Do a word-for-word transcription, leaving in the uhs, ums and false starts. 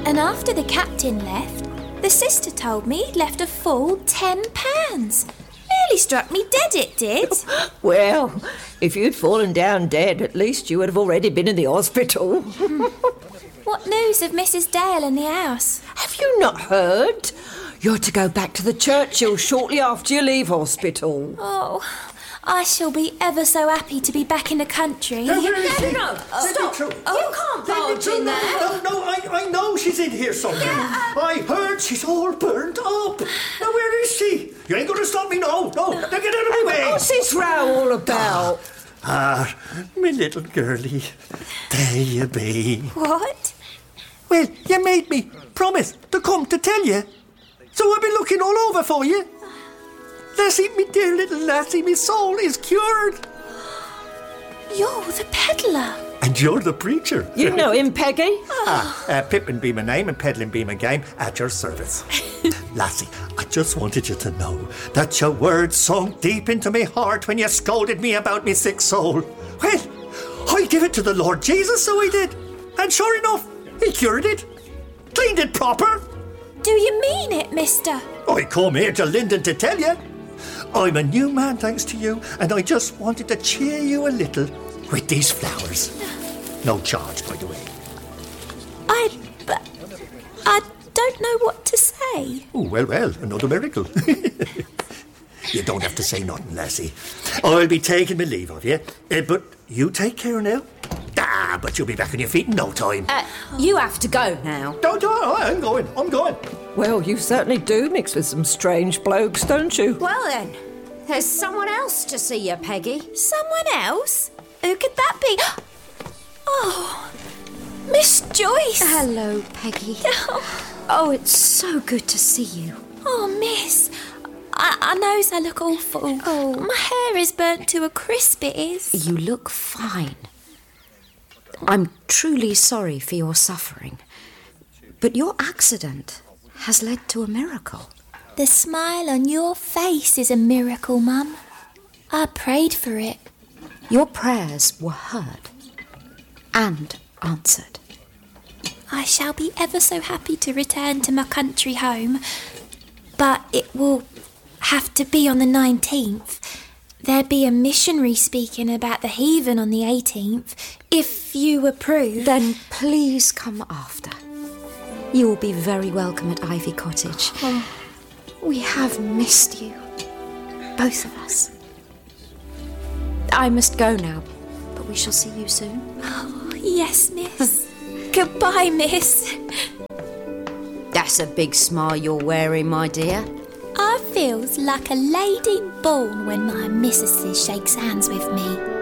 And after the captain left, the sister told me he'd left a full ten pounds. Nearly struck me dead, it did. Well, if you'd fallen down dead, at least you would have already been in the hospital. What news of Missus Dale and the house? Have you not heard? You're to go back to the Churchill shortly after you leave hospital. Oh, I shall be ever so happy to be back in the country. Now, where is she? No, no, stop. True. You can't barge in there. No, no, I, I know she's in here somewhere. Yeah. I heard she's all burnt up. Now, where is she? You ain't going to stop me, no. No, now get out of my way. What's this row all about? Ah, my little girlie. There you be. What? Well, you made me promise to come to tell you. So I've been looking all over for you. Lassie, me dear little lassie, me soul is cured. You're the peddler. And you're the preacher. You know him, Peggy? Ah, uh, Pippin be my name and peddling be my game, at your service. Lassie, I just wanted you to know that your words sunk deep into my heart when you scolded me about me sick soul. Well, I give it to the Lord Jesus, so I did. And sure enough, he cured it. Cleaned it proper. Do you mean it, mister? I come here to Linden to tell you. I'm a new man thanks to you, and I just wanted to cheer you a little with these flowers. No charge, by the way. I... but I don't know what to say. Oh, well, well, another miracle. You don't have to say nothing, lassie. I'll be taking my leave of you, uh, but you take care now. Ah, but you'll be back on your feet in no time. Uh, you have to go now. Don't, don't, I'm going, I'm going. Well, you certainly do mix with some strange blokes, don't you? Well then, there's someone else to see you, Peggy. Someone else? Who could that be? Oh, Miss Joyce. Hello, Peggy. Oh, it's so good to see you. Oh, miss. I, I knows I look awful. Oh. My hair is burnt to a crisp, it is. You look fine. I'm truly sorry for your suffering, but your accident has led to a miracle. The smile on your face is a miracle, Mum. I prayed for it. Your prayers were heard and answered. I shall be ever so happy to return to my country home, but it will have to be on the nineteenth. There'd be a missionary speaking about the heathen on the eighteenth, if you approve. Then please come after. You will be very welcome at Ivy Cottage. Oh. We have missed you, both of us. I must go now, but we shall see you soon. Oh, yes, miss. Goodbye, miss. That's a big smile you're wearing, my dear. I feels like a lady born when my missus shakes hands with me.